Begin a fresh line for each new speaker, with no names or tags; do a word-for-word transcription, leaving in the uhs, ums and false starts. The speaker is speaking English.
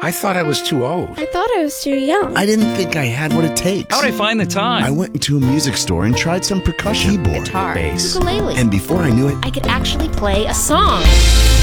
I thought I was too old.
I thought I was too young.
I didn't think I had what it takes.
How'd I find the time?
I went into a music store and tried some percussion, keyboard,
Guitar,
bass.
ukulele.
and before I knew it,
I could actually play a song.